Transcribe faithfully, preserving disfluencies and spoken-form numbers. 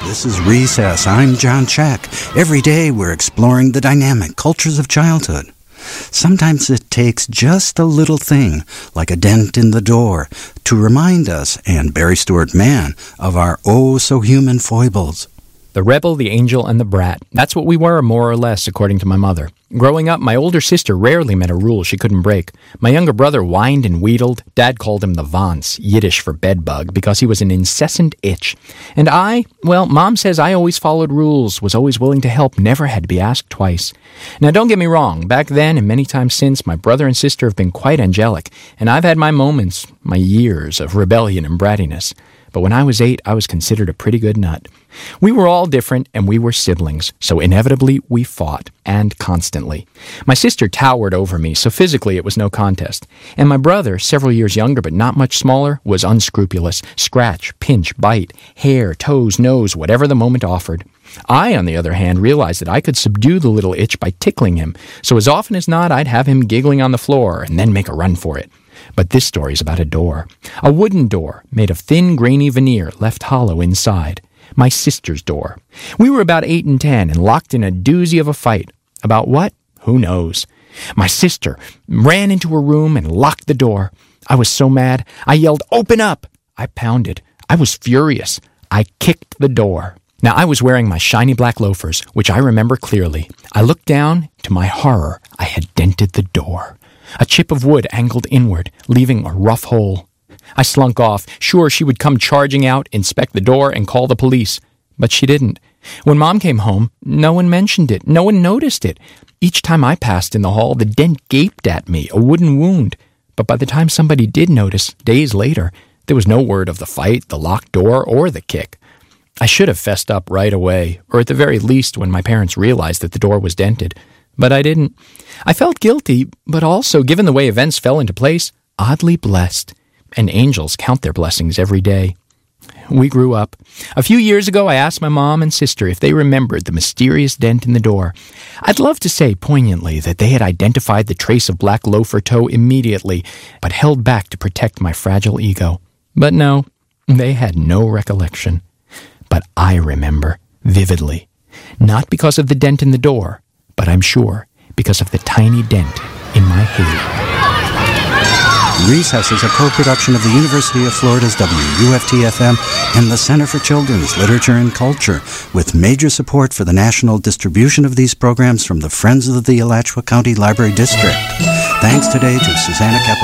This is Recess. I'm John Check. Every day we're exploring the dynamic cultures of childhood. Sometimes it takes just a little thing, like a dent in the door, to remind us, and Barry Stuart Mann, of our oh-so-human foibles. The rebel, the angel, and the brat. That's what we were, more or less, according to my mother. Growing up, my older sister rarely met a rule she couldn't break. My younger brother whined and wheedled. Dad called him the Vance, Yiddish for bedbug, because he was an incessant itch. And I, well, Mom says I always followed rules, was always willing to help, never had to be asked twice. Now, don't get me wrong. Back then, and many times since, my brother and sister have been quite angelic, and I've had my moments, my years of rebellion and brattiness. But when I was eight, I was considered a pretty good nut. We were all different, and we were siblings, so inevitably we fought, and constantly. My sister towered over me, so physically it was no contest. And my brother, several years younger but not much smaller, was unscrupulous. Scratch, pinch, bite, hair, toes, nose, whatever the moment offered. I, on the other hand, realized that I could subdue the little itch by tickling him, so as often as not I'd have him giggling on the floor and then make a run for it. But this story is about a door. A wooden door made of thin, grainy veneer left hollow inside. My sister's door. We were about eight and ten and locked in a doozy of a fight. About what? Who knows? My sister ran into her room and locked the door. I was so mad, I yelled, "Open up!" I pounded. I was furious. I kicked the door. Now, I was wearing my shiny black loafers, which I remember clearly. I looked down. To my horror, I had dented the door. A chip of wood angled inward, leaving a rough hole. I slunk off, sure she would come charging out, inspect the door, and call the police. But she didn't. When Mom came home, no one mentioned it. No one noticed it. Each time I passed in the hall, the dent gaped at me, a wooden wound. But by the time somebody did notice, days later, there was no word of the fight, the locked door, or the kick. I should have fessed up right away, or at the very least when my parents realized that the door was dented. But I didn't. I felt guilty, but also, given the way events fell into place, oddly blessed. And angels count their blessings every day. We grew up. A few years ago, I asked my mom and sister if they remembered the mysterious dent in the door. I'd love to say poignantly that they had identified the trace of black loafer toe immediately, but held back to protect my fragile ego. But no, they had no recollection. But I remember vividly, not because of the dent in the door, but I'm sure because of the tiny dent in my halo. Recess is a co-production of the University of Florida's W U F T F M and the Center for Children's Literature and Culture, with major support for the national distribution of these programs from the Friends of the Alachua County Library District. Thanks today to Susanna Capel.